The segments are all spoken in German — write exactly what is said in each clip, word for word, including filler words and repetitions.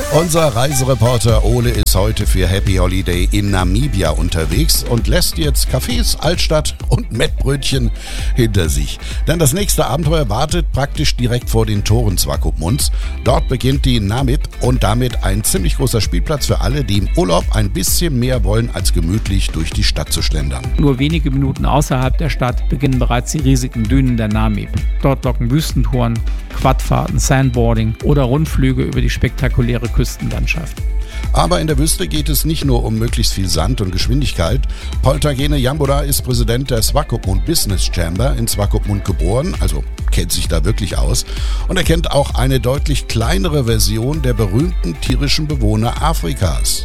Unser Reisereporter Ole ist heute für Happy Holiday in Namibia unterwegs und lässt jetzt Cafés, Altstadt und Mettbrötchen hinter sich. Denn das nächste Abenteuer wartet praktisch direkt vor den Toren Swakopmunds. Dort beginnt die Namib und damit ein ziemlich großer Spielplatz für alle, die im Urlaub ein bisschen mehr wollen, als gemütlich durch die Stadt zu schlendern. Nur wenige Minuten außerhalb der Stadt beginnen bereits die riesigen Dünen der Namib. Dort locken Wüstentouren, Quadfahrten, Sandboarding oder Rundflüge über die spektakuläre Küstenlandschaft. Aber in der Wüste geht es nicht nur um möglichst viel Sand und Geschwindigkeit. Poltagene Yamboda ist Präsident der Swakopmund Business Chamber in Swakopmund geboren, also kennt sich da wirklich aus. Und er kennt auch eine deutlich kleinere Version der berühmten tierischen Bewohner Afrikas.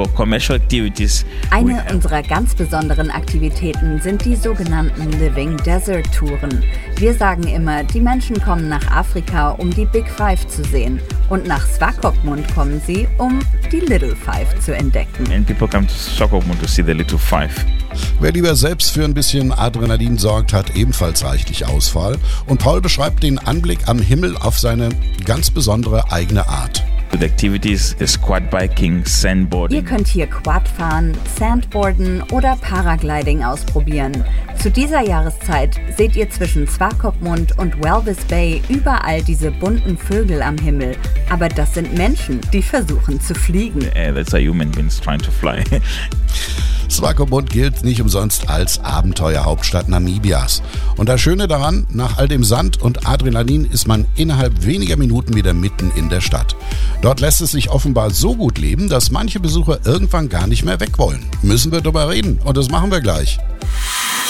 Eine unserer ganz besonderen Aktivitäten sind die sogenannten Living Desert Touren. Wir sagen immer, die Menschen kommen nach Afrika, um die Big Five zu sehen. Und nach Swakopmund kommen sie, um die Little Five zu entdecken. And people come to Swakopmund to see the Little Five. Wer lieber selbst für ein bisschen Adrenalin sorgt, hat ebenfalls reichlich Auswahl. Und Paul beschreibt den Anblick am Himmel auf seine ganz besondere eigene Art. The activities is Quadbiking, Sandboarding. Ihr könnt hier Quad fahren, Sandboarden oder Paragliding ausprobieren. Zu dieser Jahreszeit seht ihr zwischen Swakopmund und Walvis Bay überall diese bunten Vögel am Himmel. Aber das sind Menschen, die versuchen zu fliegen. Uh, that's a human beings trying to fly. Swakopmund gilt nicht umsonst als Abenteuerhauptstadt Namibias. Und das Schöne daran, nach all dem Sand und Adrenalin ist man innerhalb weniger Minuten wieder mitten in der Stadt. Dort lässt es sich offenbar so gut leben, dass manche Besucher irgendwann gar nicht mehr weg wollen. Müssen wir drüber reden und das machen wir gleich.